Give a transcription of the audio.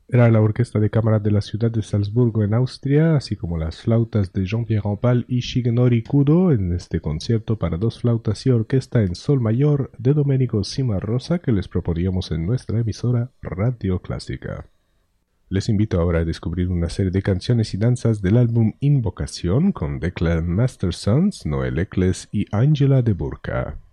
Era la orquesta de cámara de la ciudad de Salzburgo en Austria, así como las flautas de Jean-Pierre Rampal y Shigenori Kudo en este concierto para dos flautas y orquesta en sol mayor de Domenico Cimarosa que les proponíamos en nuestra emisora Radio Clásica. Les invito ahora a descubrir una serie de canciones y danzas del álbum Invocación con Declan Mastersons, Noel Eccles y Angela de Burca.